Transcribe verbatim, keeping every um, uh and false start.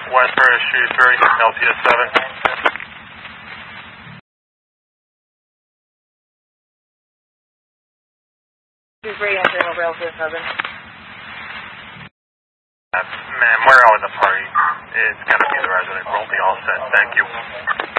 Westbury, Shrewsbury, L T S seven. Shrewsbury, entering over L T S seven. Uh, ma'am, we're out in the party. It's going to be the resident. We'll be all set. Thank you.